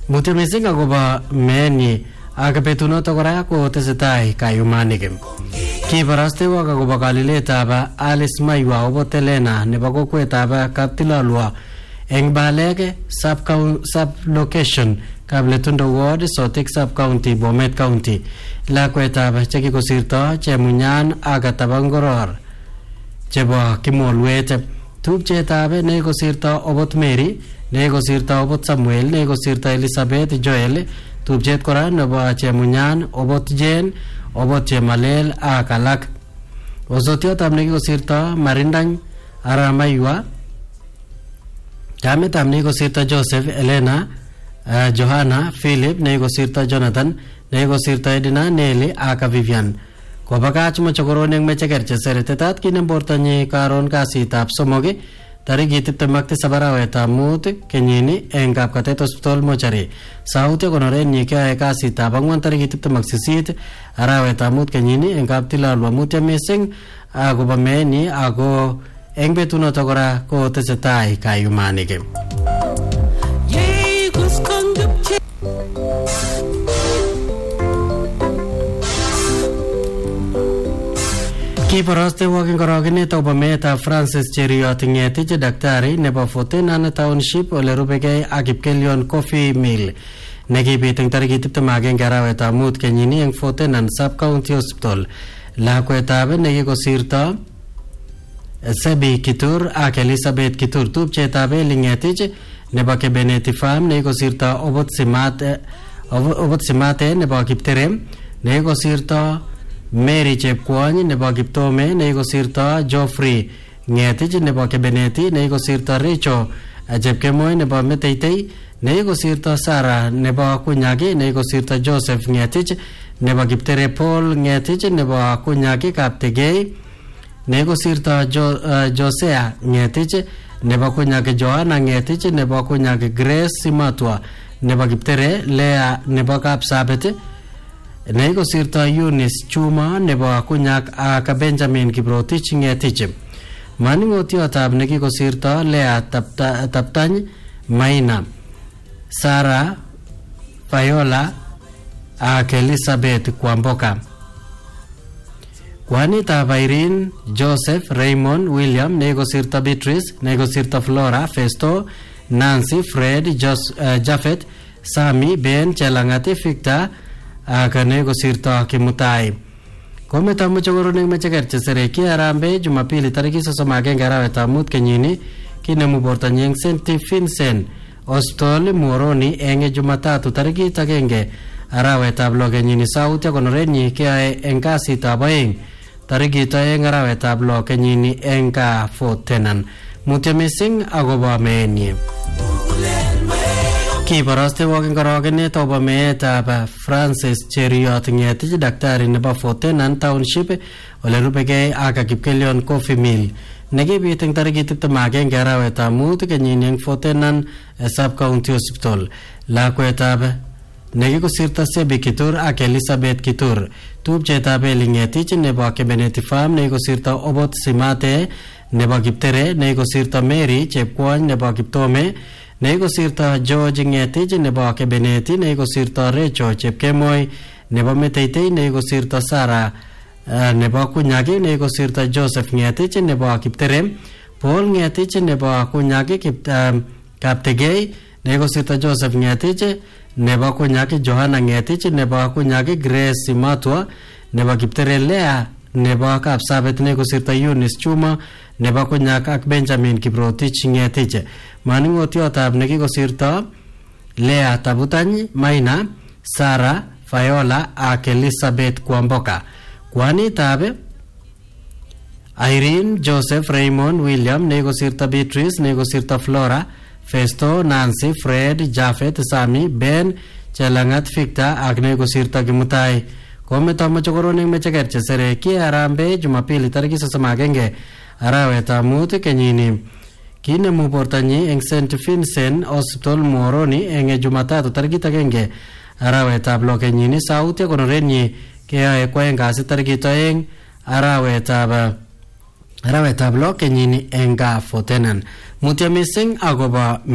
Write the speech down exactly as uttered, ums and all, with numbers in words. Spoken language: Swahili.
Mutyo mising akobo meenyi ak betunoto kora kotesetai kayumanik. Kibarastewok akobo kaliletab Alice Maiwa obo Helena nebo kokwetab Kaptilalwa eng Balek sub-location Kabletundo Ward, Sotik Sub-County, Bomet County. Lakwetab chekikosirto Chemunyan ak Tabangoror chebo Kimolwet. Tupchetab nekosirto obot Mary, nekosirto obot Samuel, nekosirto Elizabeth Joel, tupchet kora nebo Chemunyan, obot Jane, obot Chemalel ak alak. Osotiotab nekosirto Marindany Aramaiwa, kametab nekosirto Joseph, Elena, uh, Johanna, Philip, nekosirto Jonathan, nekosirto Edina, Nelly ak Vivian. Kobakach mochokoroning mecheker cheseretetat kinem bortonyi karon kasitab somok tarikit tiptem ak tisab arawetab mut kenyini eng Kapkatet Hospital Mochari. Sauti konorenyi keyoe kasitab ang'wan tarikit tiptem ak sisit arawetab mut kenyini eng Kaptilalwa. Mutyo mising akobo meenyi ako eng betunoto kora ko tesetai kayumanik. Kibarastewok eng korogenet akobo meetab Francis Cheriot Ng'etich, daktari nebo Fortenan Township ole rubegei ak Kipkelion Coffee Mill nekibit eng tarikit tiptem ak agenge arawetab mut kenyini eng Fortenan Sub-County Hospital. Lakwetab nekikosirto Sebi Kitur ak Elizabeth Kitur, tupchetab Eli Ng'etich nebo Kebeneti Farm, nekikosirto obot Simate obot Simate nebo Kipterem, nekikosirto Mary Chepkwony nebo Kiptome, nekikosirto Geoffrey Ng'etich nebo Kebeneti, nekikosirto Richo Chepkemoi nebo Meteitei, nekikosirto Sarah nebo Kunyagi, nekikosirto Joseph Ng'etich nebo Kiptere, Paul Ng'etich nebo Kunyagi Kaptegei, nekikosirto jo, uh, Josea Ng'etich nebo Kunyagi, Joanna Ng'etich nebo Kunyagi, Grace Simatwa nebo Kiptere, Lea nebo Kapsabet, nekikosirto Eunice Chuma nebo Kunyak ak Benjamin Kiprotich Ng'etich. Maning'otiotab nekikosirto Lea Tapta, Taptany Maina, Sarah Viola ak Elizabeth Kwamboka. Kwanitab Irene Joseph Raymond William, nekikosirto Beatrice, nekikosirto Flora Festo, Nancy Fred Jos, uh, Jafet Sami Ben Chelang'at Victor ak nekikosirto Kimutai. Kometo mochokoronik mecheker chesereki Harambee Jumapili tarikit sosom ak agenge arawetab mut kenyini kinemu bortonyi eng Saint Vincent Hospital Muhoroni eng Jumatatu tarikit agenge arawetab lo kenyini. Sauti konorenyi keyoe eng kasitab aeng tarikit aeng arawetab lo kenyini eng Fortenan. Mutyo mising akobo meenyi. Kibarastewok eng korogenet akobo meetab Francis Cheriot Ng'etich, daktari nebo Fortenan Township ole rubegei ak Kipkelion Coffee Mill nekibit eng tarikit tiptem ak agenge arawetab mut kenyini eng Fortenan Sub-County Hospital. Lakwetab nekikosirto Sebi Kitur ak Elizabeth Kitur, tupchetab Eli Ng'etich nebo Kebeneti Farm, nekikosirto obot Simate nebo Kiptere, nekikosirto Mary Chepkwony nebo Kiptome, nekikosirto George Ng'etich nebo Kebeneti, nekikosirto Recho Chepkemoi nebo Meteitei, nekikosirto Sarah uh, nebo Kunyagi, nekikosirto Joseph Ng'etich nebo Kiptere, Paul Ng'etich nebo Kunyagi Kip, uh, Kaptegei, nekikosirto Joseph Ng'etich nebo Kunyagi, Johanna Ng'etich nebo Kunyagi, Grace Matwa nebo Kiptere, Lea nebo Kapsabet, nekikosirto Eunice Chuma nebo Kunyak ak Benjamin Kiprotich Ng'etich. Maning'otiotab nekikosirto Lea Tabutany Maina, Sarah Viola ak Elizabeth Kwamboka. Kwanitab Irene Joseph Raymond William, nekikosirto Beatrice, nekikosirto Flora Festo, Nancy Fred Jafet Sami Ben Chelang'at Victor ak nekikosirto Kimutai. Kometo mochokoronik mecheker chesereki Harambee Jumapili tarikit sosom ak agenge arawetab mut kenyini kinemu bortonyi eng Saint Vincent Hospital Muhoroni eng Jumatatu tarikit agenge arawetab lo kenyini. Sauti konorenyi keyoe kwaeng kasi tarikit aeng arawetab arawetab lo kenyini eng Fortenan. Mutyo mising akobo